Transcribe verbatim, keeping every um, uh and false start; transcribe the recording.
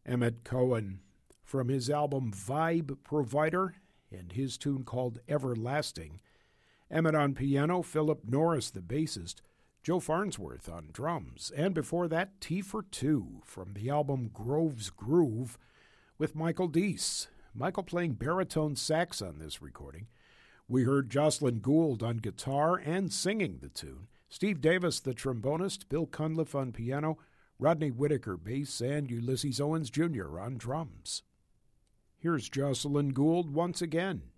Emmett Cohen from his album Vibe Provider and his tune called Everlasting. Emmett on piano, Philip Norris the bassist, Joe Farnsworth on drums, and before that T for Two from the album Grove's Groove with Michael Deese. Michael playing baritone sax on this recording. We heard Jocelyn Gould on guitar and singing the tune, Steve Davis the trombonist, Bill Cunliffe on piano, Rodney Whitaker bass, and Ulysses Owens Junior on drums. Here's Jocelyn Gould once again.